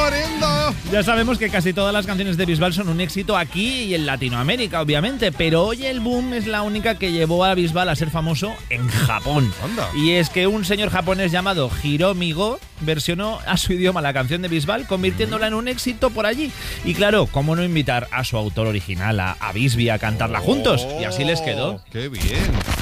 muriendo! Ya sabemos que casi todas las canciones de Bisbal son un éxito aquí y en Latinoamérica, obviamente, pero hoy el boom es la única que llevó a Bisbal a ser famoso en Japón. Anda. Y es que un señor japonés llamado Hiromi Go versionó a su idioma la canción de Bisbal, convirtiéndola en un éxito por allí. Y claro, ¿cómo no invitar a su autor original, a Bisbee, a cantarla juntos? Y así les quedó. ¡Qué bien!